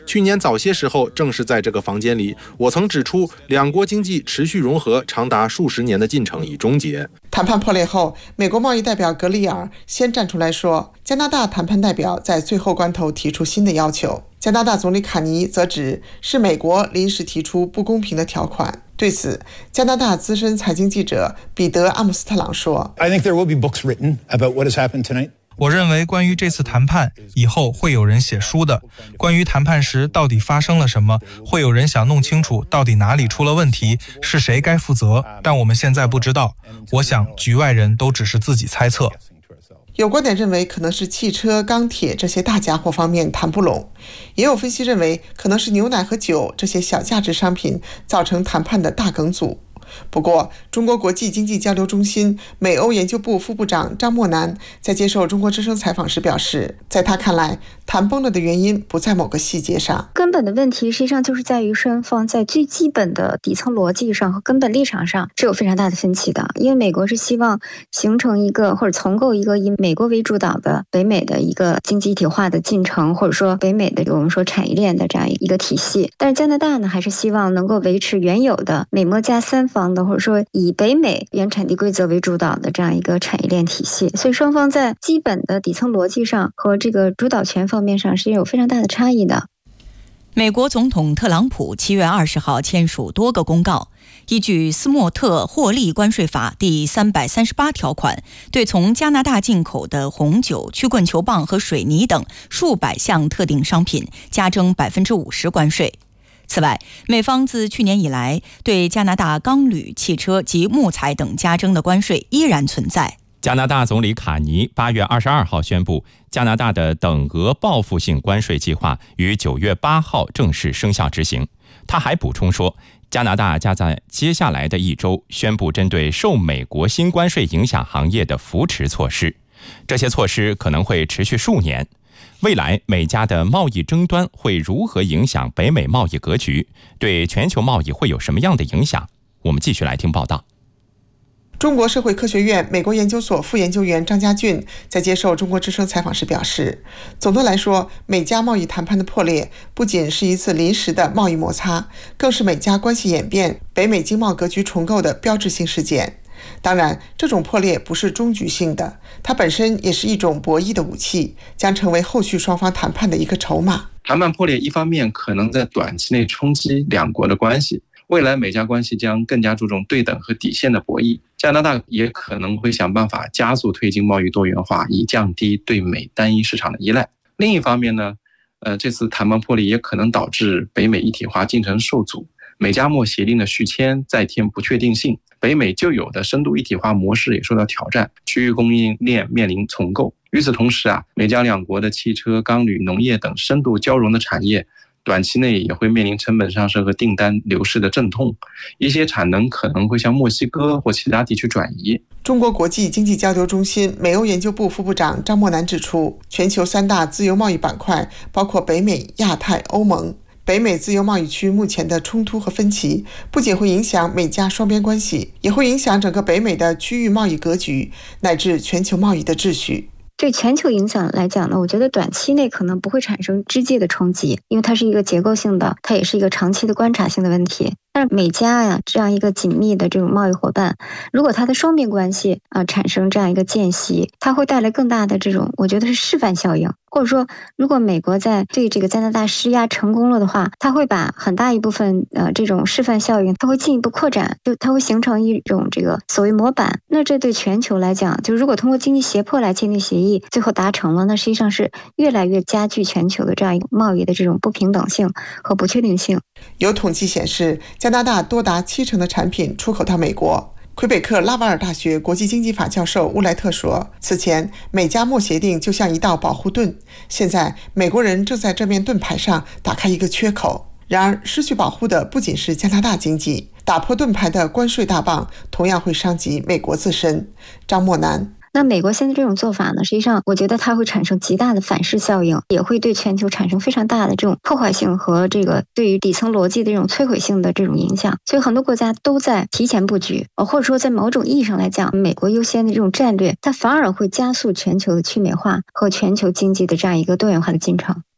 去年早些时候，正是在这个房间里，我曾指出，两国经济持续融合长达数十年的进程已终结。 谈判破裂后，美国贸易代表格里尔先站出来说，加拿大谈判代表在最后关头提出新的要求。加拿大总理卡尼则指是美国临时提出不公平的条款。对此，加拿大资深财经记者彼得·阿姆斯特朗说 I think there will be books written about what has happened tonight. 我认为关于这次谈判以后会有人写书的，关于谈判时到底发生了什么，会有人想弄清楚到底哪里出了问题，是谁该负责，但我们现在不知道。我想局外人都只是自己猜测。 有观点认为可能是汽车、钢铁这些大家伙方面谈不拢，也有分析认为可能是牛奶和酒这些小价值商品造成谈判的大梗阻。不过，中国国际经济交流中心美欧研究部副部长张默南在接受中国之声采访时表示，在他看来，谈崩了的原因不在某个细节上， 根本的问题实际上就是在于双方在最基本的底层逻辑上和根本立场上是有非常大的分歧的。因为美国是希望形成一个或者重构一个以美国为主导的北美的一个经济一体化的进程，或者说北美的我们说产业链的这样一个体系。但是加拿大呢，还是希望能够维持原有的美墨加三方的，或者说以北美原产地规则为主导的这样一个产业链体系，所以双方在基本的底层逻辑上和这个主导权方面上是有非常大的差异的。 美国总统特朗普7月20号签署多个公告，依据斯莫特获利关税法第338条款，对从加拿大进口的红酒、曲棍球棒和水泥等数百项特定商品加征50%关税。此外，美方自去年以来对加拿大钢铝、汽车及木材等加征的关税依然存在。 加拿大总理卡尼8月22号宣布，加拿大的等额报复性关税计划于9月8号正式生效执行。他还补充说，加拿大将在接下来的一周宣布针对受美国新关税影响行业的扶持措施，这些措施可能会持续数年。未来美加的贸易争端会如何影响北美贸易格局？对全球贸易会有什么样的影响？我们继续来听报道。 中国社会科学院美国研究所副研究员张家俊在接受中国之声采访时表示，总的来说，美加贸易谈判的破裂不仅是一次临时的贸易摩擦，更是美加关系演变、北美经贸格局重构的标志性事件。当然，这种破裂不是终局性的，它本身也是一种博弈的武器，将成为后续双方谈判的一个筹码。 谈判破裂一方面可能在短期内冲击两国的关系，未来美加关系将更加注重对等和底线的博弈。加拿大也可能会想办法加速推进贸易多元化，以降低对美单一市场的依赖。另一方面呢，这次谈判破裂也可能导致北美一体化进程受阻，美加墨协定的续签再添不确定性，北美旧有的深度一体化模式也受到挑战，区域供应链面临重构。与此同时美加两国的汽车、钢铝、农业等深度交融的产业，短期内也会面临成本上升和订单流失的阵痛，一些产能可能会向墨西哥或其他地区转移。 中国国际经济交流中心美欧研究部副部长张默南指出，全球3大自由贸易板块包括北美、亚太、欧盟。北美自由贸易区目前的冲突和分歧，不仅会影响美加双边关系，也会影响整个北美的区域贸易格局，乃至全球贸易的秩序。 对全球影响来讲呢，我觉得短期内可能不会产生直接的冲击，因为它是一个结构性的，它也是一个长期的观察性的问题。但是美加这样一个紧密的这种贸易伙伴，如果它的双边关系产生这样一个间隙，它会带来更大的这种，我觉得是示范效应。或者说，如果美国在对这个加拿大施压成功了的话，它会把很大一部分这种示范效应，它会进一步扩展，就它会形成一种这个所谓模板。那这对全球来讲，就如果通过经济胁迫来签订协议，最后达成了，那实际上是越来越加剧全球的这样一个贸易的这种不平等性和不确定性。 有统计显示，加拿大多达70%的产品出口到美国。魁北克拉瓦尔大学国际经济法教授乌莱特说，此前美加墨协定就像一道保护盾，现在美国人正在这面盾牌上打开一个缺口。然而，失去保护的不仅是加拿大经济，打破盾牌的关税大棒同样会伤及美国自身。张默南， 那美国现在这种做法呢，实际上我觉得它会产生极大的反噬效应，也会对全球产生非常大的这种破坏性和这个对于底层逻辑的这种摧毁性的这种影响。所以很多国家都在提前布局，或者说在某种意义上来讲，美国优先的这种战略，它反而会加速全球的去美化和全球经济的这样一个多元化的进程。